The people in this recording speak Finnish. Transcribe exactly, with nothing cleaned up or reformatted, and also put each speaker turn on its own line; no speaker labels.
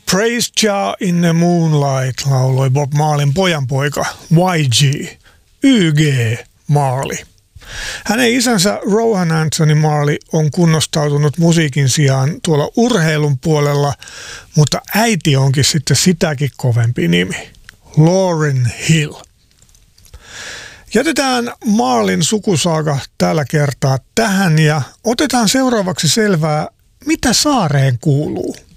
Praise Jah in the Moonlight lauloi Bob Marleyn pojanpoika Y G, Y G Marley. Hänen isänsä Rowan Anthony Marley on kunnostautunut musiikin sijaan tuolla urheilun puolella, mutta äiti onkin sitten sitäkin kovempi nimi, Lauryn Hill. Jätetään Marleyn sukusaaga tällä kertaa tähän ja otetaan seuraavaksi selvää, mitä saareen kuuluu.